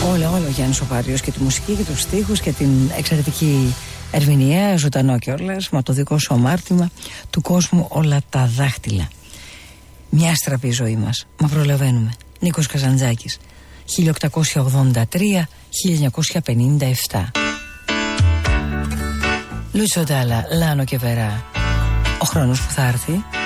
Όλο ο Γιάννης ο Πάριος, και τη μουσική και τους στίχους και την εξαιρετική ερμηνεία, ζωντανό κιόλας, με το δικό σου αμάρτημα, του κόσμου όλα τα δάχτυλα. Μια άστραπη ζωή μας, μα προλαβαίνουμε. Νίκος Καζαντζάκης, 1883-1957. Λούτσο Ντάλα, Λάνο και Βερά. Ο χρόνος που θα έρθει.